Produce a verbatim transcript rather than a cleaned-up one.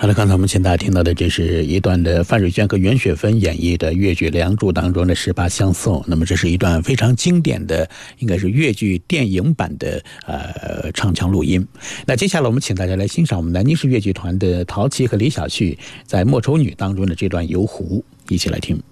好了，刚才我们请大家听到的这是一段的范瑞娟和袁雪芬演绎的越剧《梁祝》当中的十八相送。那么这是一段非常经典的，应该是越剧电影版的呃唱腔录音。那接下来我们请大家来欣赏我们南京市越剧团的陶琪和李小旭在《莫愁女》当中的这段游湖，一起来听。